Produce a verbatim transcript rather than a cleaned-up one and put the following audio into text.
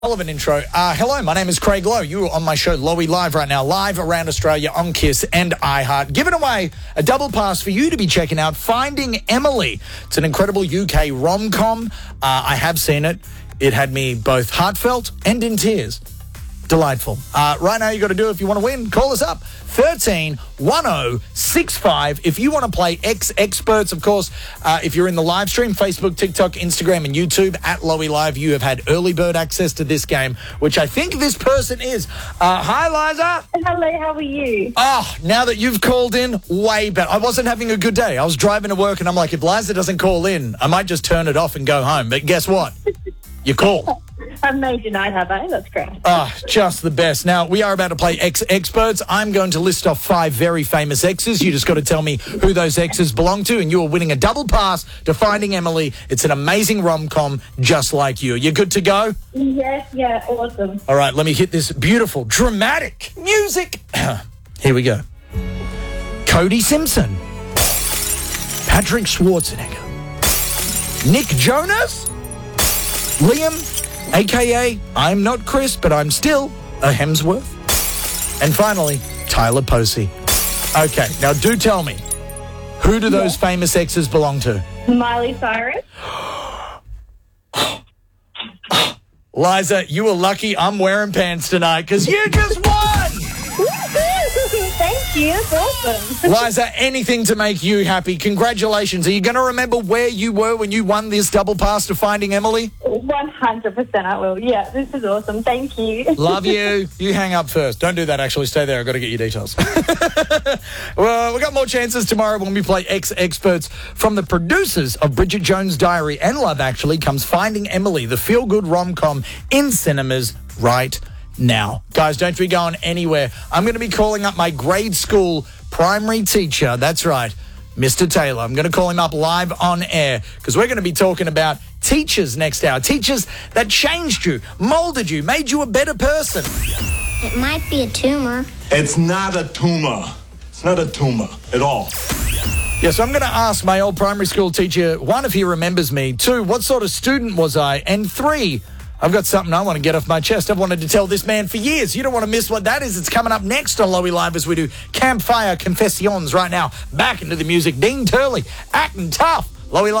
Hell of an intro. Uh, hello, my name is Craig Lowe. You are on my show, Lowy Live, right now, live around Australia on KISS and iHeart. Giving away a double pass for you to be checking out Finding Emily. It's an incredible U K rom-com. Uh, I have seen it. It had me both heartfelt and in tears. Delightful. Uh, right now, you got to do it if you want to win. Call us up, thirteen one oh six five. If you want to play X-Experts, of course, uh, if you're in the live stream, Facebook, TikTok, Instagram, and YouTube, at Lowy Live, you have had early bird access to this game, which I think this person is. Uh, hi, Liza. Hello, how are you? Oh, now that you've called in, way better. I wasn't having a good day. I was driving to work, and I'm like, if Liza doesn't call in, I might just turn it off and go home. But guess what? You call. I've made your night, have I? That's great. Ah, oh, just the best. Now, we are about to play X-Experts. I'm going to list off five very famous exes. You just got to tell me who those exes belong to, and you are winning a double pass to Finding Emily. It's an amazing rom-com just like you. You good to go? Yes, yeah, awesome. All right, let me hit this beautiful, dramatic music. Here we go. Cody Simpson. Patrick Schwarzenegger. Nick Jonas. Liam, a k a. I'm not Chris, but I'm still a Hemsworth. And finally, Tyler Posey. Okay, now do tell me, who do those yeah. famous exes belong to? Miley Cyrus. Liza, you were lucky I'm wearing pants tonight because you just won! Thank you, it's awesome. Liza, anything to make you happy. Congratulations. Are you going to remember where you were when you won this double pass to Finding Emily? one hundred percent I will. Yeah, this is awesome. Thank you. Love you. You hang up first. Don't do that, actually. Stay there. I've got to get your details. Well, we've got more chances tomorrow when we play X-Experts. From the producers of Bridget Jones' Diary and Love Actually comes Finding Emily, the feel-good rom-com in cinemas right now. Guys, don't be going anywhere. I'm going to be calling up my grade school primary teacher. That's right, Mister Taylor. I'm going to call him up live on air because we're going to be talking about teachers next hour. Teachers that changed you, molded you, made you a better person. It might be a tumor. It's not a tumor. It's not a tumor at all. Yeah, so I'm going to ask my old primary school teacher, one, if he remembers me, two, what sort of student was I, and three, I've got something I want to get off my chest. I've wanted to tell this man for years. You don't want to miss what that is. It's coming up next on Lowy Live as we do Campfire Confessions right now. Back into the music. Dean Turley, acting tough. Lowy Live.